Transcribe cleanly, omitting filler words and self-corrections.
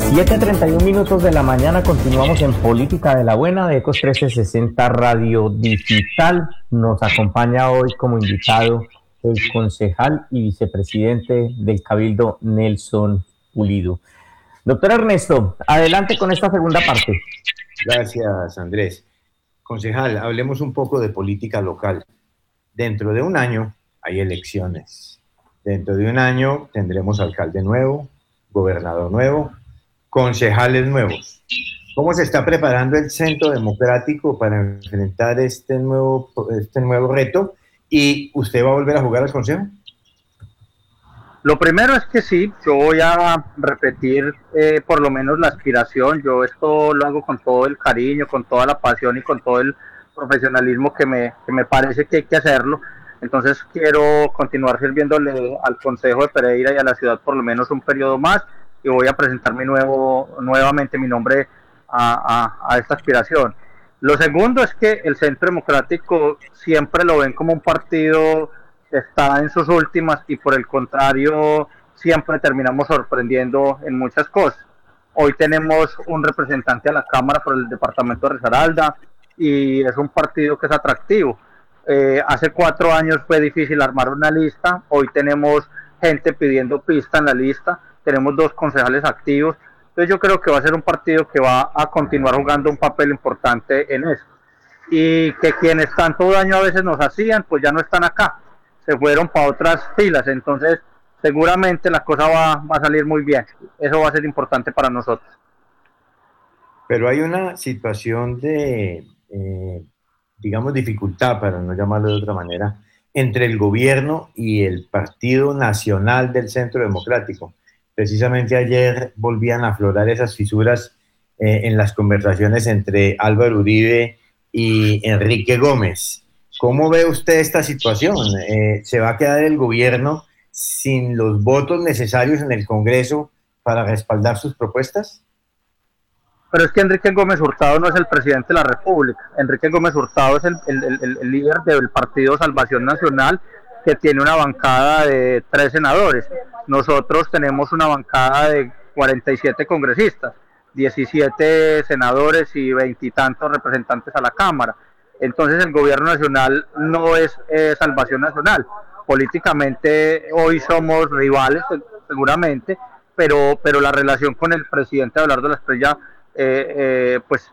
7:31 de la mañana, continuamos en Política de la Buena de Ecos 1360 Radio Digital. Nos acompaña hoy como invitado el concejal y vicepresidente del Cabildo, Nelson Pulido. Doctor Ernesto, adelante con esta segunda parte. Gracias, Andrés. Concejal, hablemos un poco de política local. Dentro de un año hay elecciones. Dentro de un año tendremos alcalde nuevo, gobernador nuevo, concejales nuevos. ¿Cómo se está preparando el Centro Democrático para enfrentar este nuevo reto? ¿Y usted va a volver a jugar al consejo? Lo primero es que sí, yo voy a repetir por lo menos la aspiración. Yo esto lo hago con todo el cariño, con toda la pasión y con todo el profesionalismo que me parece que hay que hacerlo. Entonces quiero continuar sirviéndole al Consejo de Pereira y a la ciudad por lo menos un periodo más, y voy a presentar nuevamente mi nombre a esta aspiración. Lo segundo es que el Centro Democrático siempre lo ven como un partido que está en sus últimas, y por el contrario siempre terminamos sorprendiendo en muchas cosas. Hoy tenemos un representante a la Cámara por el departamento de Risaralda, y es un partido que es atractivo. Hace 4 años fue difícil armar una lista, hoy tenemos gente pidiendo pista en la lista, tenemos 2 concejales activos. Entonces yo creo que va a ser un partido que va a continuar jugando un papel importante en eso, y que quienes tanto daño a veces nos hacían pues ya no están acá, se fueron para otras filas. Entonces seguramente la cosa va a salir muy bien, eso va a ser importante para nosotros. Pero hay una situación de, digamos, dificultad, para no llamarlo de otra manera, entre el gobierno y el Partido Nacional del Centro Democrático. Precisamente ayer volvían a aflorar esas fisuras en las conversaciones entre Álvaro Uribe y Enrique Gómez. ¿Cómo ve usted esta situación? ¿Se va a quedar el gobierno sin los votos necesarios en el Congreso para respaldar sus propuestas? Pero es que Enrique Gómez Hurtado no es el presidente de la República. Enrique Gómez Hurtado es el líder del Partido Salvación Nacional, que tiene una bancada de 3 senadores. Nosotros tenemos una bancada de 47 congresistas, 17 senadores y 20 y tantos representantes a la Cámara. Entonces el gobierno nacional no es Salvación Nacional. Políticamente hoy somos rivales seguramente, pero la relación con el presidente Abelardo La Espriella pues